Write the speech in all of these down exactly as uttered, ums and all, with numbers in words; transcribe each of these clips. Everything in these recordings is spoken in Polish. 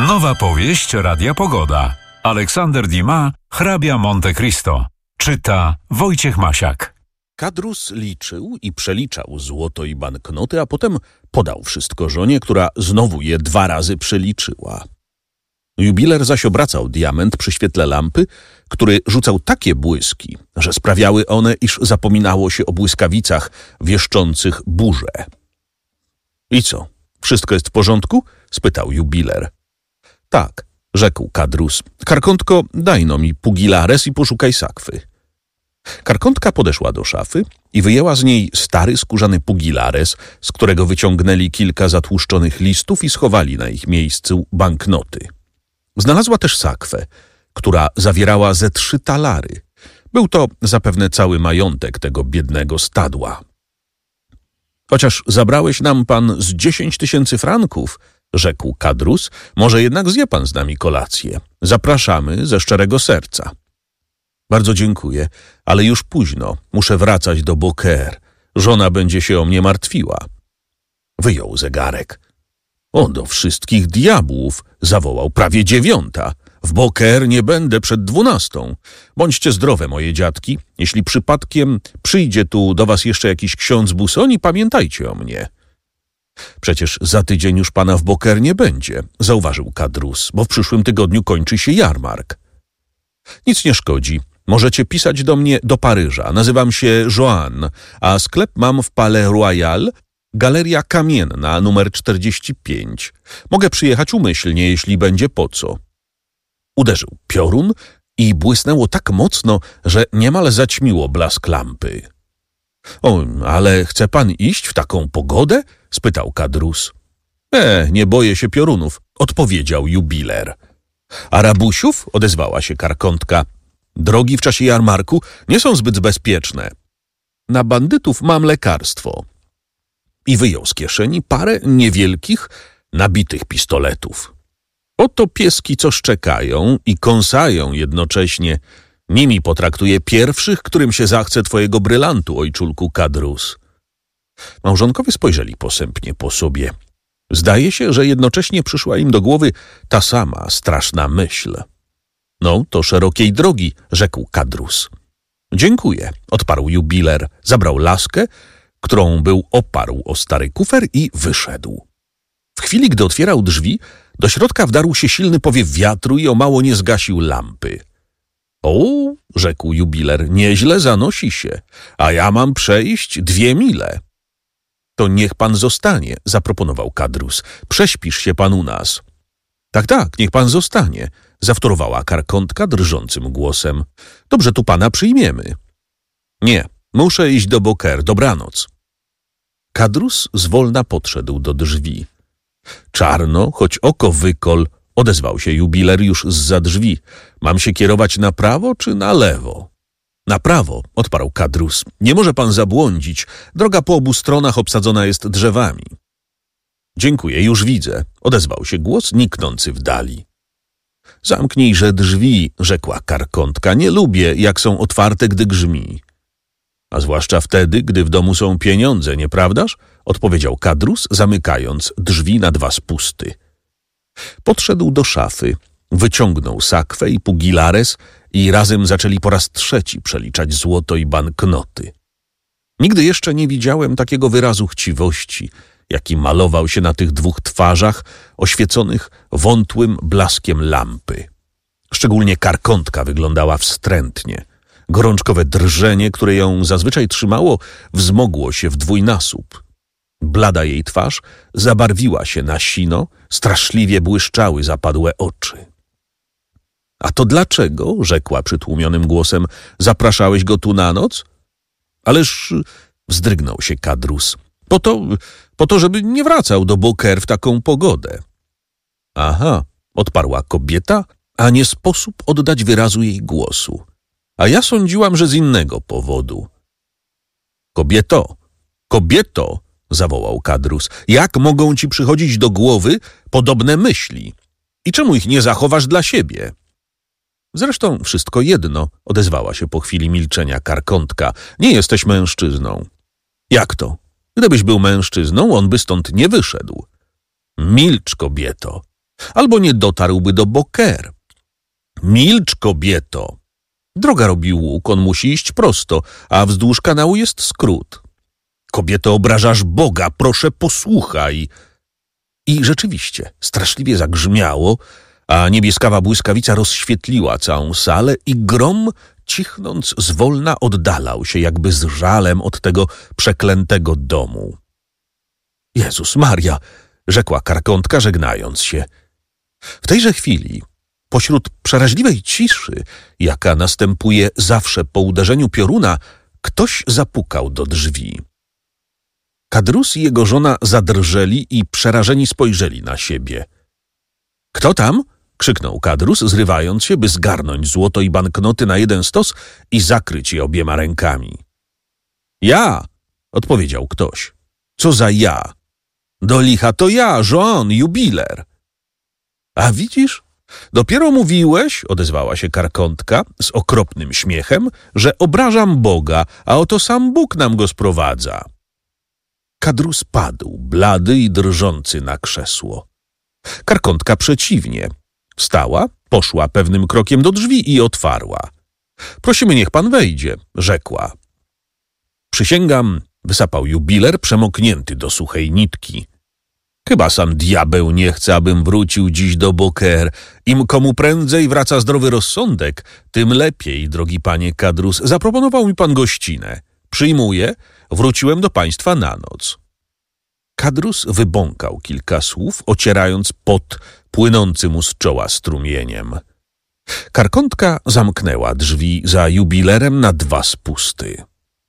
Nowa powieść Radia Pogoda. Aleksander Dumas, Hrabia Monte Cristo. Czyta Wojciech Masiak. Kadrus liczył i przeliczał złoto i banknoty, a potem podał wszystko żonie, która znowu je dwa razy przeliczyła. Jubiler zaś obracał diament przy świetle lampy, który rzucał takie błyski, że sprawiały one, iż zapominało się o błyskawicach wieszczących burzę. — I co, wszystko jest w porządku? — spytał jubiler. — Tak — rzekł Kadrus. — Karkątko, daj no mi pugilares i poszukaj sakwy. Karkątka podeszła do szafy i wyjęła z niej stary skórzany pugilares, z którego wyciągnęli kilka zatłuszczonych listów i schowali na ich miejscu banknoty. Znalazła też sakwę, która zawierała ze trzy talary. Był to zapewne cały majątek tego biednego stadła. — Chociaż zabrałeś nam pan z dziesięć tysięcy franków — rzekł Kadrus, — może jednak zje pan z nami kolację. Zapraszamy ze szczerego serca. — Bardzo dziękuję, ale już późno. Muszę wracać do Beaucaire. Żona będzie się o mnie martwiła. Wyjął zegarek. — O, do wszystkich diabłów! — zawołał. — Prawie dziewiąta. W Beaucaire nie będę przed dwunastą. Bądźcie zdrowe, moje dziadki. Jeśli przypadkiem przyjdzie tu do was jeszcze jakiś ksiądz Busoni, pamiętajcie o mnie. — Przecież za tydzień już pana w Beaucaire nie będzie — zauważył Kadrus, — bo w przyszłym tygodniu kończy się jarmark. — Nic nie szkodzi. Możecie pisać do mnie do Paryża. Nazywam się Joan, a sklep mam w Palais Royal, Galeria Kamienna, numer czterdzieści pięć. Mogę przyjechać umyślnie, jeśli będzie po co. Uderzył piorun i błysnęło tak mocno, że niemal zaćmiło blask lampy. — O, ale chce pan iść w taką pogodę? — spytał Kadrus. — E, nie boję się piorunów — odpowiedział jubiler. — A rabusiów? — odezwała się Karkątka. — Drogi w czasie jarmarku nie są zbyt bezpieczne. Na bandytów mam lekarstwo. I wyjął z kieszeni parę niewielkich, nabitych pistoletów. Oto pieski, co szczekają i kąsają jednocześnie. Nimi potraktuję pierwszych, którym się zachce twojego brylantu, ojczulku Kadrus. Małżonkowie spojrzeli posępnie po sobie. Zdaje się, że jednocześnie przyszła im do głowy ta sama straszna myśl. No, to szerokiej drogi, rzekł Kadrus. Dziękuję, odparł jubiler. Zabrał laskę, którą był oparł o stary kufer i wyszedł. W chwili, gdy otwierał drzwi, do środka wdarł się silny powiew wiatru i o mało nie zgasił lampy. — O, rzekł jubiler, nieźle zanosi się, a ja mam przejść dwie mile. — To niech pan zostanie, zaproponował Kadrus. Prześpisz się pan u nas. — Tak, tak, niech pan zostanie, zawtórowała Karkątka drżącym głosem. — Dobrze, tu pana przyjmiemy. — Nie, muszę iść do Beaucaire, dobranoc. Kadrus zwolna podszedł do drzwi. — Czarno, choć oko wykol — odezwał się jubiler już zza drzwi. — Mam się kierować na prawo czy na lewo? — Na prawo — odparł Kadrus. — Nie może pan zabłądzić. Droga po obu stronach obsadzona jest drzewami. — Dziękuję, już widzę — odezwał się głos niknący w dali. — Zamknijże drzwi — rzekła Karkątka. — Nie lubię, jak są otwarte, gdy grzmi. — A zwłaszcza wtedy, gdy w domu są pieniądze, nieprawdaż? — odpowiedział Kadrus, zamykając drzwi na dwa spusty. Podszedł do szafy, wyciągnął sakwę i pugilares i razem zaczęli po raz trzeci przeliczać złoto i banknoty. Nigdy jeszcze nie widziałem takiego wyrazu chciwości, jaki malował się na tych dwóch twarzach oświeconych wątłym blaskiem lampy. Szczególnie Karkątka wyglądała wstrętnie. Gorączkowe drżenie, które ją zazwyczaj trzymało, wzmogło się w dwójnasób. Blada jej twarz zabarwiła się na sino, straszliwie błyszczały zapadłe oczy. — A to dlaczego, rzekła przytłumionym głosem, zapraszałeś go tu na noc? — Ależ, wzdrygnął się Kadrus, po to, po to, żeby nie wracał do Beaucaire w taką pogodę. — Aha, odparła kobieta, a nie sposób oddać wyrazu jej głosu. A ja sądziłam, że z innego powodu. — Kobieto, kobieto! zawołał Kadrus. Jak mogą ci przychodzić do głowy podobne myśli? I czemu ich nie zachowasz dla siebie? Zresztą wszystko jedno, odezwała się po chwili milczenia Karkątka. Nie jesteś mężczyzną. Jak to? Gdybyś był mężczyzną, on by stąd nie wyszedł. Milcz, kobieto. albo nie dotarłby do Beaucaire. Milcz, kobieto! Droga robi łuk, on musi iść prosto, a wzdłuż kanału jest skrót. Kobieto, obrażasz Boga, proszę posłuchaj. I rzeczywiście, straszliwie zagrzmiało, a niebieskawa błyskawica rozświetliła całą salę i grom, cichnąc, zwolna oddalał się jakby z żalem od tego przeklętego domu. Jezus Maria, rzekła karkątka, żegnając się. W tejże chwili, pośród przeraźliwej ciszy, jaka następuje zawsze po uderzeniu pioruna, ktoś zapukał do drzwi. Kadrus i jego żona zadrżeli i przerażeni spojrzeli na siebie. — Kto tam? — krzyknął Kadrus, zrywając się, by zgarnąć złoto i banknoty na jeden stos i zakryć je obiema rękami. — Ja! — odpowiedział ktoś. — Co za ja? — Do licha to ja, Joan, jubiler. — A widzisz? Dopiero mówiłeś, odezwała się karkątka z okropnym śmiechem, że obrażam Boga, a oto sam Bóg nam go sprowadza. Kadrus padł, blady i drżący na krzesło. Karkątka przeciwnie. Wstała, poszła pewnym krokiem do drzwi i otwarła. Prosimy, niech pan wejdzie, rzekła. Przysięgam, wysapał jubiler, przemoknięty do suchej nitki. Chyba sam diabeł nie chce, abym wrócił dziś do Beaucaire. Im komu prędzej wraca zdrowy rozsądek, tym lepiej, drogi panie Kadrus. Zaproponował mi pan gościnę. Przyjmuję, wróciłem do państwa na noc. Kadrus wybąkał kilka słów, ocierając pot płynący mu z czoła strumieniem. Karkątka zamknęła drzwi za jubilerem na dwa spusty.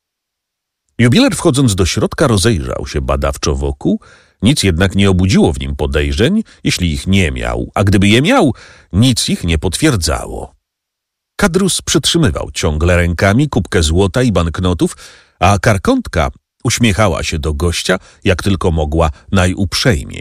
Jubiler, wchodząc do środka, rozejrzał się badawczo wokół. Nic jednak nie obudziło w nim podejrzeń, jeśli ich nie miał, a gdyby je miał, nic ich nie potwierdzało. Kadrus przytrzymywał ciągle rękami kubkę złota i banknotów, a karkątka uśmiechała się do gościa, jak tylko mogła najuprzejmiej.